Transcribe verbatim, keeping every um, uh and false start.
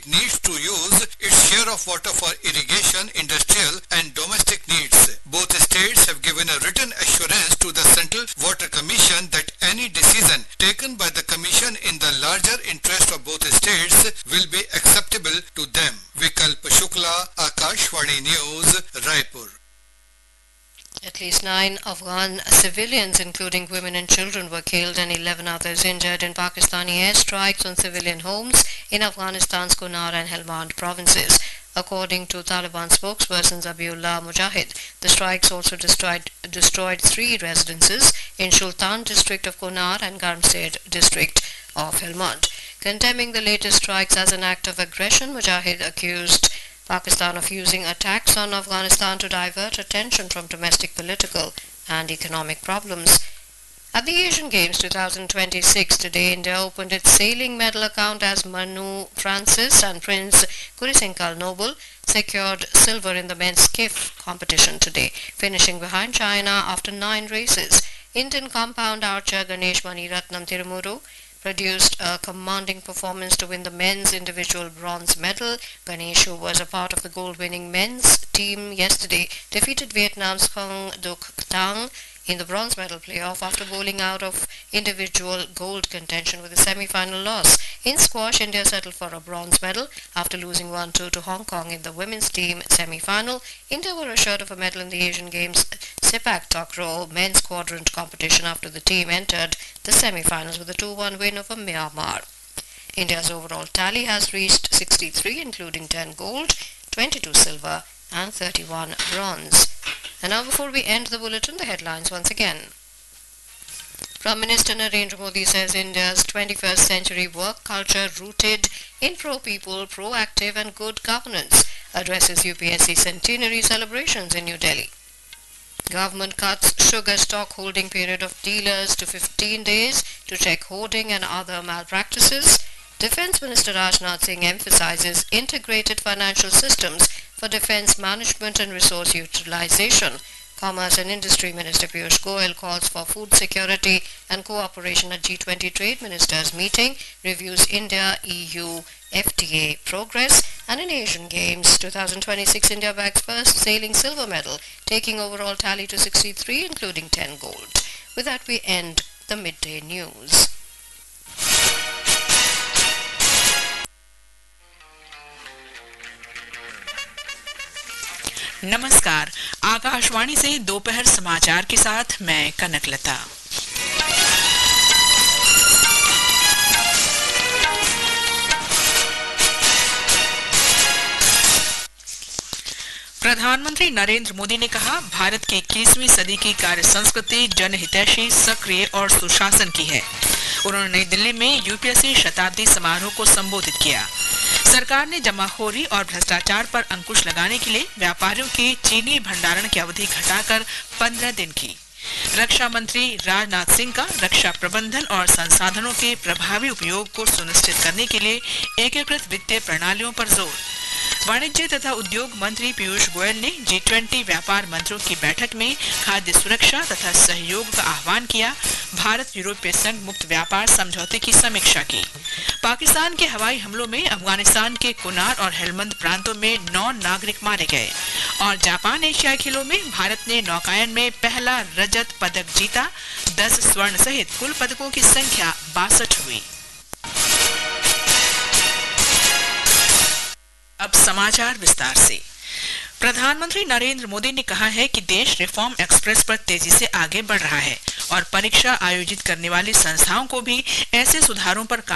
state needs to use its share of water for irrigation, industrial and domestic needs. Both states have given a written assurance to the Central Water Commission that any decision taken by the Commission in the larger interest of both states will be acceptable to them. Vikalp Shukla, Akashvani News, Raipur. At least nine Afghan civilians, including women and children, were killed and eleven others injured in Pakistani airstrikes on civilian homes in Afghanistan's Kunar and Helmand provinces. According to Taliban spokesperson Zabiullah Mujahid, the strikes also destroyed, destroyed three residences in Shultan district of Kunar and Garmsed district of Helmand. Condemning the latest strikes as an act of aggression, Mujahid accused Pakistan of using attacks on Afghanistan to divert attention from domestic political and economic problems. At the Asian Games twenty twenty-six today, India opened its sailing medal account as Manu Francis and Prince Kurisenkal Noble secured silver in the men's skiff competition today, finishing behind China after nine races. Indian compound archer Ganesh Maniratnam Tirumuru produced a commanding performance to win the men's individual bronze medal. Ganesh, who was a part of the gold-winning men's team yesterday, defeated Vietnam's Phung Duc Tang in the bronze medal playoff after bowling out of individual gold contention with a semi-final loss. In squash, India settled for a bronze medal after losing one two to Hong Kong in the women's team semi-final. India were assured of a medal in the Asian Games Sepak Takraw men's quadrant competition after the team entered the semi-finals with a two one win over Myanmar. India's overall tally has reached sixty-three, including ten gold, twenty-two silver and thirty-one bronze. And now, before we end the bulletin, the headlines once again. Prime Minister Narendra Modi says India's twenty-first century work culture rooted in pro-people, proactive and good governance addresses U P S C centenary celebrations in New Delhi. Government cuts sugar stock holding period of dealers to fifteen days to check hoarding and other malpractices. Defence Minister Rajnath Singh emphasises integrated financial systems for defence management and resource utilisation. Commerce and Industry Minister Piyush Goyal calls for food security and cooperation at G twenty Trade Ministers meeting, reviews India E U F T A progress, and in Asian Games twenty twenty-six India bags first sailing silver medal, taking overall tally to sixty-three, including ten gold. With that, we end the midday news. नमस्कार, आकाशवाणी से दोपहर समाचार के साथ मैं कनकलता। प्रधानमंत्री नरेंद्र मोदी ने कहा, भारत की इक्कीसवीं सदी की कार्य संस्कृति जनहितैषी, सक्रिय और सुशासन की है। उन्होंने नई दिल्ली में यूपीएससी शताब्दी समारोह को संबोधित किया। सरकार ने जमाखोरी और भ्रष्टाचार पर अंकुश लगाने के लिए व्यापारियों की चीनी भंडारण की अवधि घटाकर पंद्रह दिन की। रक्षा मंत्री राजनाथ सिंह का रक्षा प्रबंधन और संसाधनों के प्रभावी उपयोग को सुनिश्चित करने के लिए एकीकृत वित्तीय प्रणालियों पर जोर। वाणिज्य तथा उद्योग मंत्री पीयूष गोयल ने जी ट्वेंटी व्यापार मंत्रियों की बैठक में खाद्य सुरक्षा तथा सहयोग का आह्वान किया। भारत यूरोपीय संघ मुक्त व्यापार समझौते की समीक्षा की। पाकिस्तान के हवाई हमलों में अफगानिस्तान के कुनार और हेलमंद प्रांतों में नौ नागरिक मारे गए। और जापान एशियाई खेलों में भारत ने नौकायन में पहला रजत पदक जीता। दस स्वर्ण सहित कुल पदकों की संख्या बासठ हुई। अब समाचार विस्तार से। प्रधानमंत्री नरेंद्र मोदी ने कहा है कि देश रिफॉर्म एक्सप्रेस पर तेजी से आगे बढ़ रहा है और परीक्षा आयोजित करने वाली संस्थाओं को भी ऐसे सुधारों पर